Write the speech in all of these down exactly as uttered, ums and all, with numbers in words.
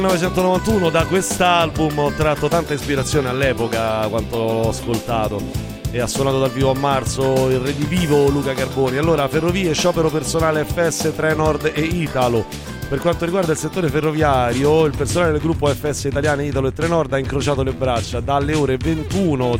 millenovecentonovantuno. Da quest'album ho tratto tanta ispirazione all'epoca quando l'ho ascoltato, e ha suonato dal vivo a marzo il redivivo Luca Carboni. Allora, ferrovie, sciopero personale F S, Trenord e Italo. Per quanto riguarda il settore ferroviario, il personale del gruppo F S Italiane, Italo e Trenord ha incrociato le braccia dalle ore ventuno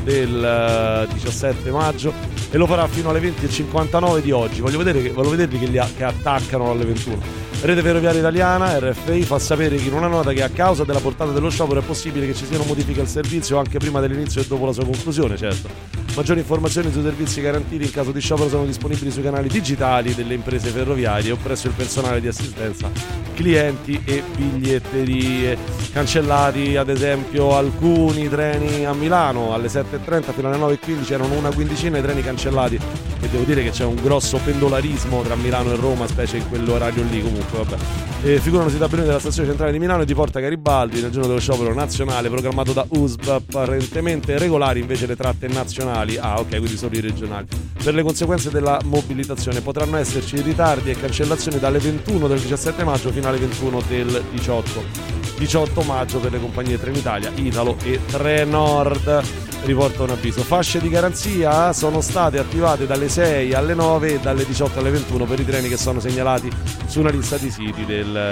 del diciassette maggio e lo farà fino alle venti e cinquantanove di oggi. Voglio vedere che, voglio vedervi che, li ha, che attaccano alle ventuno. Rete Ferroviaria Italiana, R F I, fa sapere in una nota che a causa della portata dello sciopero è possibile che ci siano modifiche al servizio anche prima dell'inizio e dopo la sua conclusione, certo. Maggiori informazioni sui servizi garantiti in caso di sciopero sono disponibili sui canali digitali delle imprese ferroviarie o presso il personale di assistenza clienti e biglietterie. Cancellati ad esempio alcuni treni a Milano alle sette e trenta fino alle nove e quindici, erano una quindicina i treni cancellati, e devo dire che c'è un grosso pendolarismo tra Milano e Roma, specie in quell'orario lì. Comunque vabbè, e figurano sui tabelloni della stazione centrale di Milano e di Porta Garibaldi nel giorno dello sciopero nazionale programmato da U S B, apparentemente regolari invece le tratte nazionali. Ah, ok, quindi solo i regionali. Per le conseguenze della mobilitazione potranno esserci ritardi e cancellazioni dalle ventuno del diciassette maggio fino alle ventuno del diciotto maggio per le compagnie Trenitalia, Italo e Trenord. Riporta un avviso: fasce di garanzia sono state attivate dalle sei alle nove e dalle diciotto alle ventuno per i treni che sono segnalati su una lista di siti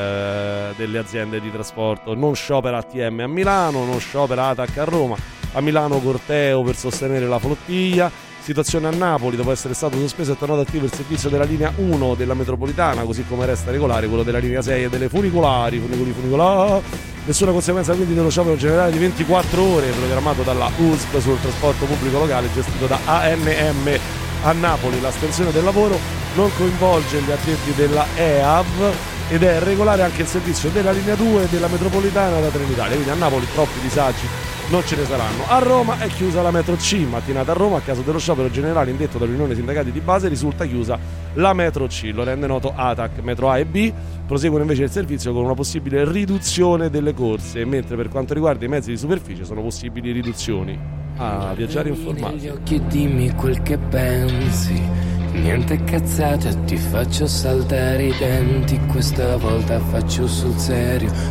del, delle aziende di trasporto. Non sciopera A T M a Milano, non sciopera Atac a Roma. A Milano corteo per sostenere la flottiglia. Situazione a Napoli: dopo essere stato sospeso è tornato attivo il servizio della linea uno della metropolitana, così come resta regolare quello della linea sei e delle funicolari, funicoli funicolari. Nessuna conseguenza quindi dello sciopero generale di ventiquattro ore programmato dalla U S P sul trasporto pubblico locale gestito da A N M a Napoli. L'astensione del lavoro non coinvolge gli addetti della E A V ed è regolare anche il servizio della linea due della metropolitana da Trenitalia, quindi a Napoli troppi disagi non ce ne saranno. A Roma è chiusa la metro C. Mattinata a Roma, a caso dello sciopero generale indetto dall'Unione Sindacati di Base, risulta chiusa la metro C. Lo rende noto Atac. Metro A e B proseguono invece il servizio con una possibile riduzione delle corse, mentre per quanto riguarda i mezzi di superficie sono possibili riduzioni. Ah, viaggiare informati. Negli occhi dimmi quel che pensi, niente cazzate, ti faccio saltare i denti, questa volta faccio sul serio.